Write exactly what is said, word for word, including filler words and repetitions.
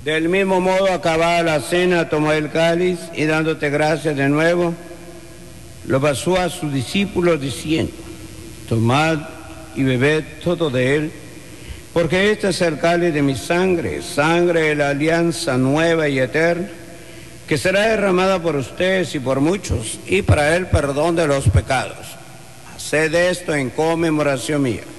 Del mismo modo, acabada la cena, tomó el cáliz y dándote gracias de nuevo, lo pasó a sus discípulos diciendo: tomad y bebed todo de él, porque este es el cáliz de mi sangre, sangre de la alianza nueva y eterna, que será derramada por ustedes y por muchos, y para el perdón de los pecados. Haced esto en conmemoración mía.